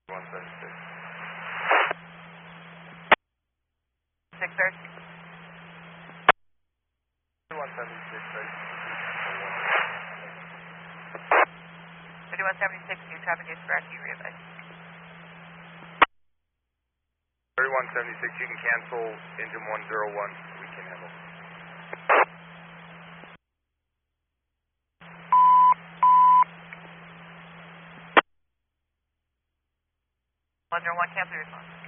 176. 6 sir. 176, right? 3176, new traffic is correct, you realize. 3176, you can cancel engine 101, we can handle. 101, cancel your response.